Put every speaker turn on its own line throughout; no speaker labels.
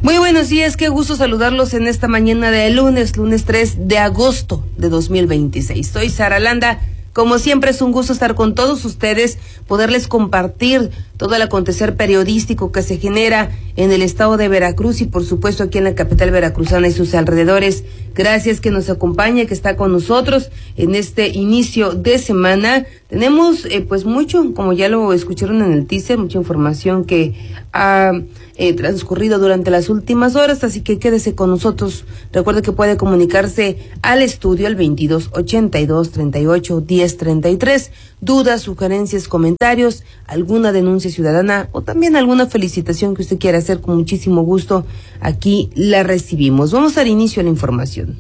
Muy buenos días, qué gusto saludarlos en esta mañana de lunes 3 de agosto de 2026. Soy Sara Landa. Como siempre es un gusto estar con todos ustedes, poderles compartir todo el acontecer periodístico que se genera en el estado de Veracruz y por supuesto aquí en la capital veracruzana y sus alrededores. Gracias que nos acompañe, que está con nosotros en este inicio de semana. Tenemos pues mucho, como ya lo escucharon en el teaser, mucha información que ha transcurrido durante las últimas horas, así que quédese con nosotros. Recuerde que puede comunicarse al estudio al 2282381033. Dudas, sugerencias, comentarios, alguna denuncia ciudadana o también alguna felicitación que usted quiera hacer, con muchísimo gusto aquí la recibimos. Vamos al inicio de la información.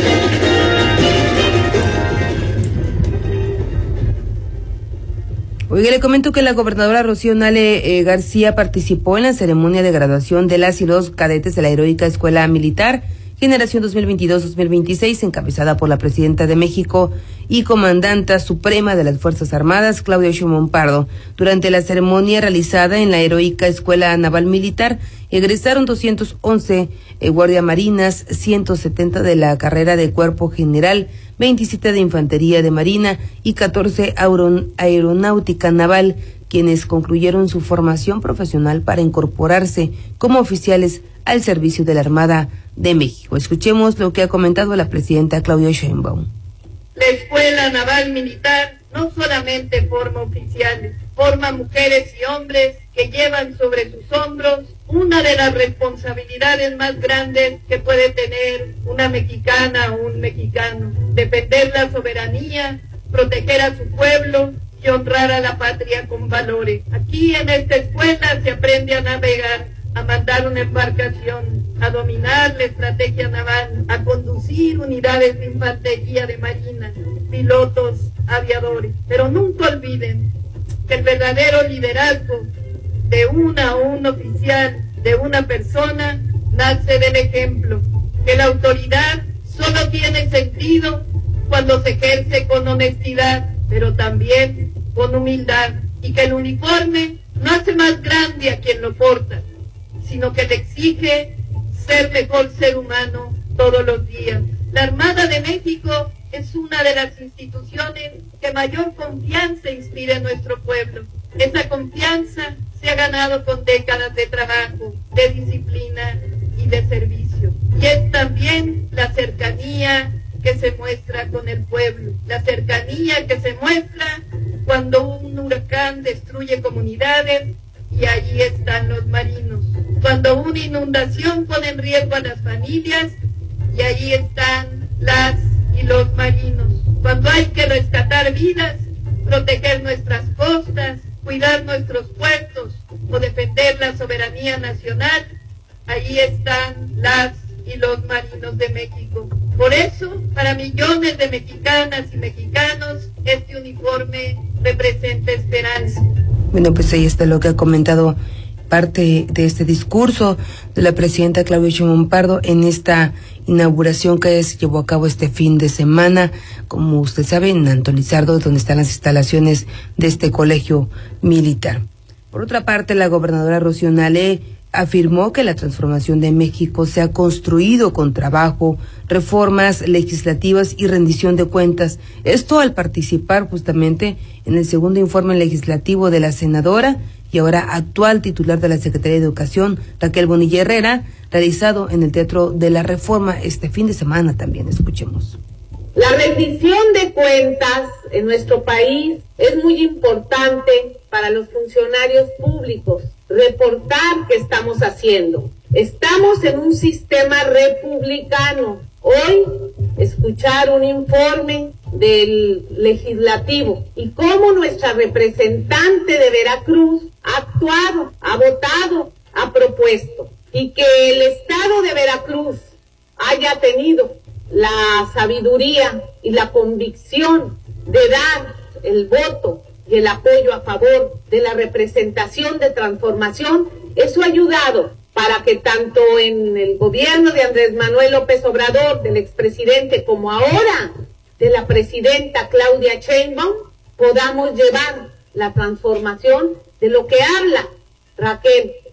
Oiga, le comento que la gobernadora Rocío Nale García participó en la ceremonia de graduación de las y los cadetes de la Heroica Escuela Militar Generación 2022-2026, encabezada por la presidenta de México y comandanta suprema de las Fuerzas Armadas, Claudia Sheinbaum Pardo. Durante la ceremonia realizada en la Heroica Escuela Naval Militar, egresaron 211 guardiamarinas, 170 de la carrera de Cuerpo General, 27 de Infantería de Marina y 14 Aeronáutica Naval, quienes concluyeron su formación profesional para incorporarse como oficiales al servicio de la Armada de México. Escuchemos lo que ha comentado la presidenta Claudia Sheinbaum.
La Escuela Naval Militar no solamente forma oficiales, forma mujeres y hombres que llevan sobre sus hombros una de las responsabilidades más grandes que puede tener una mexicana o un mexicano: defender la soberanía, proteger a su pueblo y honrar a la patria con valores. Aquí en esta escuela se aprende a navegar, a mandar una embarcación, a dominar la estrategia naval, a conducir unidades de infantería de marina, pilotos, aviadores. Pero nunca olviden que el verdadero liderazgo de una o un oficial, de una persona, nace del ejemplo, que la autoridad solo tiene sentido cuando se ejerce con honestidad, pero también con humildad, y que el uniforme no hace más grande a quien lo porta, sino que le exige ser mejor ser humano todos los días. La Armada de México es una de las instituciones que mayor confianza inspira en nuestro pueblo. Esa confianza se ha ganado con décadas de trabajo, de disciplina y de servicio. Y es también la cercanía que se muestra con el pueblo, la cercanía que se muestra cuando un huracán destruye comunidades, y allí están los marinos. Cuando una inundación pone en riesgo a las familias, y allí están las y los marinos. Cuando hay que rescatar vidas, proteger nuestras costas, cuidar nuestros puertos o defender la soberanía nacional, allí están las y los marinos de México. Por eso, para millones de mexicanas y mexicanos, este uniforme representa esperanza.
Bueno, pues ahí está lo que ha comentado parte de este discurso de la presidenta Claudia Sheinbaum Pardo en esta inauguración que se llevó a cabo este fin de semana, como usted sabe, en Antón Lizardo, donde están las instalaciones de este colegio militar. Por otra parte, la gobernadora Rocío Nale afirmó que la transformación de México se ha construido con trabajo, reformas legislativas y rendición de cuentas. Esto al participar justamente en el segundo informe legislativo de la senadora y ahora actual titular de la Secretaría de Educación, Raquel Bonilla Herrera, realizado en el Teatro de la Reforma este fin de semana también. Escuchemos.
La rendición de cuentas en nuestro país es muy importante para los funcionarios públicos. Reportar qué estamos haciendo. Estamos en un sistema republicano. Hoy, escuchar un informe del legislativo y cómo nuestra representante de Veracruz ha actuado, ha votado, ha propuesto, y que el Estado de Veracruz haya tenido la sabiduría y la convicción de dar el voto y el apoyo a favor de la representación de transformación, eso ha ayudado para que tanto en el gobierno de Andrés Manuel López Obrador, del expresidente, como ahora de la presidenta Claudia Sheinbaum, podamos llevar la transformación de lo que habla Raquel,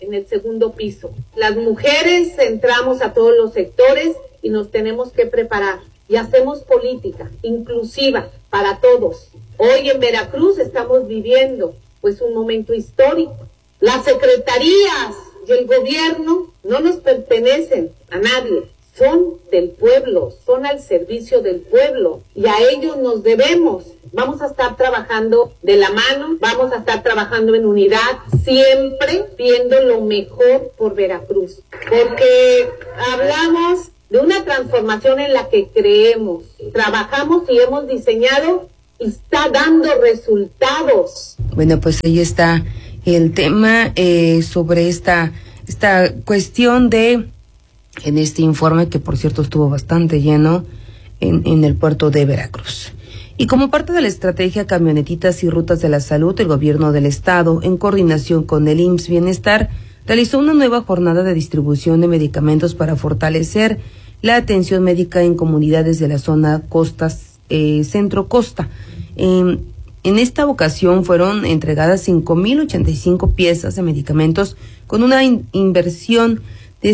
en el segundo piso. Las mujeres entramos a todos los sectores y nos tenemos que preparar y hacemos política inclusiva para todos. Hoy en Veracruz estamos viviendo pues un momento histórico. Las secretarías y el gobierno no nos pertenecen a nadie, son del pueblo, son al servicio del pueblo y a ellos nos debemos. Vamos a estar trabajando de la mano, vamos a estar trabajando en unidad, siempre viendo lo mejor por Veracruz, porque hablamos de una transformación en la que creemos, trabajamos y hemos diseñado y está dando resultados.
Bueno, pues ahí está el tema sobre esta cuestión de, en este informe, que por cierto estuvo bastante lleno en el puerto de Veracruz. Y como parte de la estrategia Camionetitas y Rutas de la Salud, el gobierno del estado, en coordinación con el IMSS Bienestar, realizó una nueva jornada de distribución de medicamentos para fortalecer la atención médica en comunidades de la zona centro-costa. En esta ocasión fueron entregadas 5,085 piezas de medicamentos con una inversión de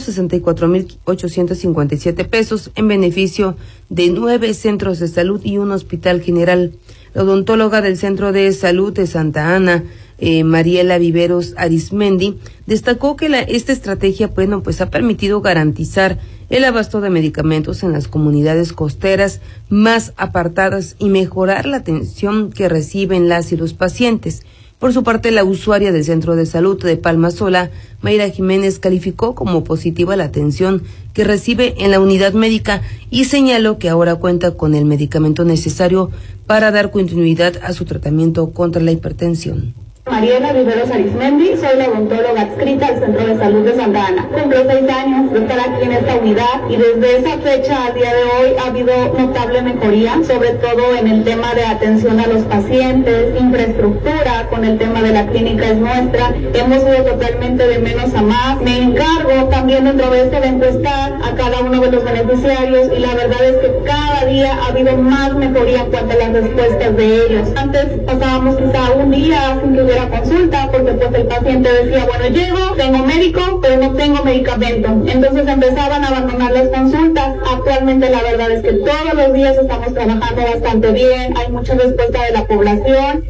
164,857 pesos en beneficio de 9 centros de salud y un hospital general. La odontóloga del Centro de Salud de Santa Ana, Mariela Viveros Arismendi, destacó que esta estrategia pues ha permitido garantizar el abasto de medicamentos en las comunidades costeras más apartadas y mejorar la atención que reciben las y los pacientes. Por su parte, la usuaria del Centro de Salud de Palma Sola, Mayra Jiménez, calificó como positiva la atención que recibe en la unidad médica y señaló que ahora cuenta con el medicamento necesario para dar continuidad a su tratamiento contra la hipertensión.
Mariela Viveros Arismendi, soy la odontóloga adscrita al Centro de Salud de Santa Ana. Cumplo 6 años de estar aquí en esta unidad y desde esa fecha al día de hoy ha habido notable mejoría, sobre todo en el tema de atención a los pacientes, infraestructura, con el tema de la clínica es nuestra. Hemos ido totalmente de menos a más. Me encargo también dentro de de encuestar a cada uno de los beneficiarios y la verdad es que cada día ha habido más mejoría en cuanto a las respuestas de ellos. Antes pasábamos quizá un día sin que hubiera consulta porque pues el paciente decía, bueno, llego, tengo médico, pero no tengo medicamento. Entonces empezaban a abandonar las consultas. Actualmente la verdad es que todos los días estamos trabajando bastante bien, hay mucha respuesta de la población.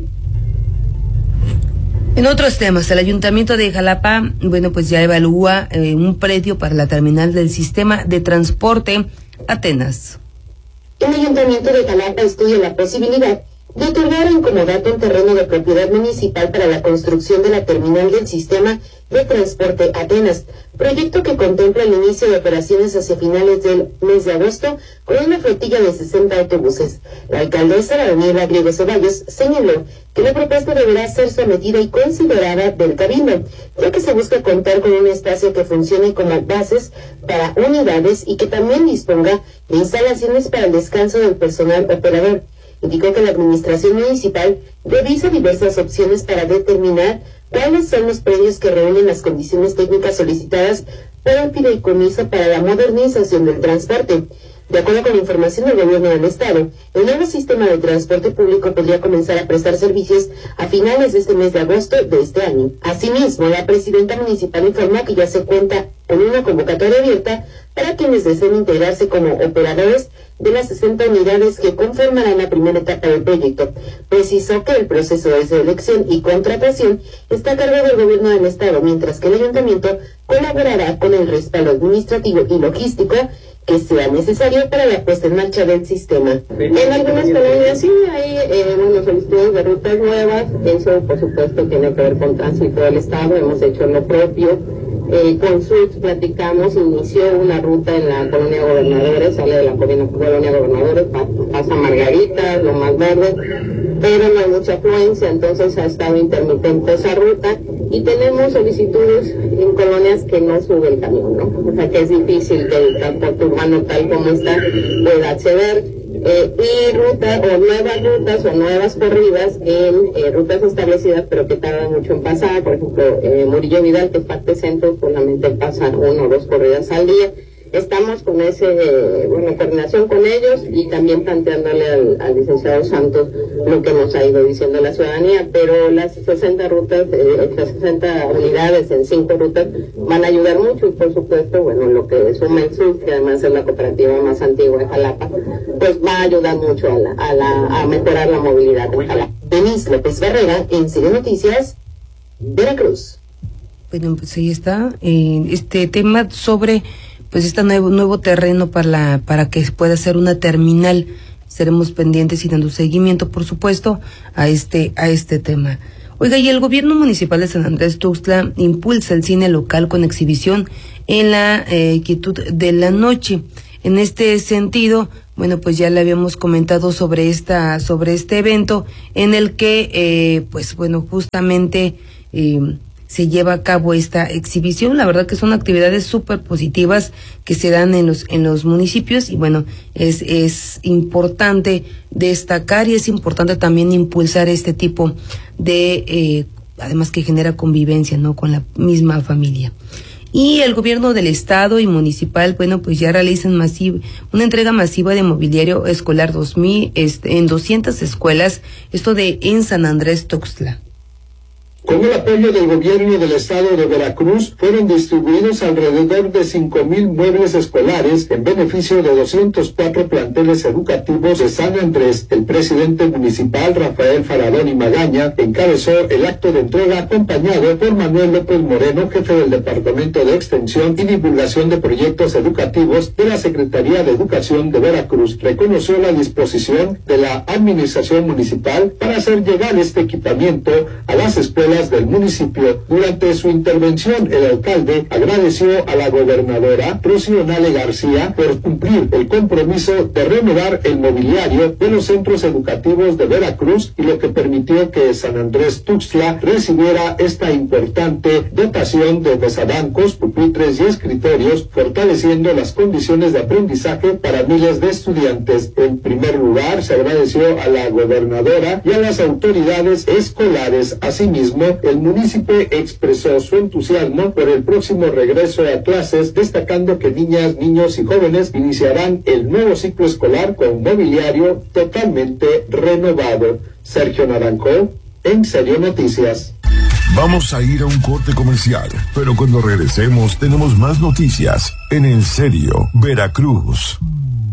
En otros temas, el Ayuntamiento de Jalapa, pues ya evalúa un predio para la terminal del sistema de transporte Atenas.
El Ayuntamiento de Jalapa estudia la posibilidad de otorgar en comodato un terreno de propiedad municipal para la construcción de la terminal del sistema de transporte Atenas, proyecto que contempla el inicio de operaciones hacia finales del mes de agosto con una flotilla de 60 autobuses. La alcaldesa Daniela Griego Ceballos señaló que la propuesta deberá ser sometida y considerada del Cabildo, ya que se busca contar con un espacio que funcione como bases para unidades y que también disponga de instalaciones para el descanso del personal operador. Indicó que la administración municipal revisa diversas opciones para determinar cuáles son los predios que reúnen las condiciones técnicas solicitadas por el fideicomiso para la modernización del transporte. De acuerdo con la información del gobierno del estado, el nuevo sistema de transporte público podría comenzar a prestar servicios a finales de este mes de agosto de este año. Asimismo, la presidenta municipal informó que ya se cuenta con una convocatoria abierta para quienes deseen integrarse como operadores de las 60 unidades que conformarán la primera etapa del proyecto. Precisó que el proceso de selección y contratación está a cargo del gobierno del estado, mientras que el ayuntamiento colaborará con el respaldo administrativo y logístico que sea necesario para la puesta en marcha del sistema. En algunas colonias sí hay solicitudes de rutas nuevas, eso por supuesto tiene que ver con tránsito del estado, hemos hecho lo propio. Con SUITS platicamos, inició una ruta en la colonia Gobernadores, sale de la colonia Gobernadores, pasa Margaritas, lo más verde, pero no hay mucha afluencia, entonces ha estado intermitente esa ruta y tenemos solicitudes en colonias que no sube el camión, ¿no? O sea que es difícil que el transporte urbano tal como está pueda acceder. Y nuevas rutas o nuevas corridas en rutas establecidas pero que tardan mucho en pasar, por ejemplo Murillo Vidal, que es parte centro, solamente pasa 1 o 2 corridas al día,
estamos con coordinación con ellos y también planteándole al licenciado Santos lo que nos ha ido diciendo la ciudadanía, pero las 60 rutas, las 60 unidades en 5 rutas van a ayudar mucho y por supuesto, lo que es Umensur, que además es la cooperativa más antigua de Jalapa, pues va a ayudar mucho a mejorar la movilidad en Jalapa.
Denise López Barrera, en Serio Noticias, Veracruz.
Bueno, pues ahí está este tema sobre pues este nuevo terreno para que pueda ser una terminal. Estaremos pendientes y dando seguimiento, por supuesto, a este tema. Oiga, y el gobierno municipal de San Andrés Tuxtla impulsa el cine local con exhibición en la quietud de la noche. En este sentido, pues ya le habíamos comentado sobre este evento en el que, justamente se lleva a cabo esta exhibición. La verdad que son actividades súper positivas que se dan en los municipios y es importante destacar y es importante también impulsar este tipo de, además que genera convivencia, ¿no?, con la misma familia. Y el gobierno del estado y municipal, ya realizan una entrega masiva de mobiliario escolar 2000 en 200 escuelas, en San Andrés Tuxtla.
Con el apoyo del gobierno del estado de Veracruz, fueron distribuidos alrededor de 5,000 muebles escolares en beneficio de 204 planteles educativos de San Andrés. El presidente municipal, Rafael Faradón Magaña, encabezó el acto de entrega acompañado por Manuel López Moreno, jefe del Departamento de Extensión y Divulgación de Proyectos Educativos de la Secretaría de Educación de Veracruz. Reconoció la disposición de la administración municipal para hacer llegar este equipamiento a las escuelas del municipio. Durante su intervención, el alcalde agradeció a la gobernadora Rocío Nale García por cumplir el compromiso de renovar el mobiliario de los centros educativos de Veracruz y lo que permitió que San Andrés Tuxtla recibiera esta importante dotación de mesabancos, pupitres y escritorios, fortaleciendo las condiciones de aprendizaje para miles de estudiantes. En primer lugar, se agradeció a la gobernadora y a las autoridades escolares. Asimismo, el municipio expresó su entusiasmo por el próximo regreso a clases, destacando que niñas, niños y jóvenes iniciarán el nuevo ciclo escolar con mobiliario totalmente renovado. Sergio Naranjo, en Serio Noticias.
Vamos a ir a un corte comercial, pero cuando regresemos tenemos más noticias en En Serio Veracruz.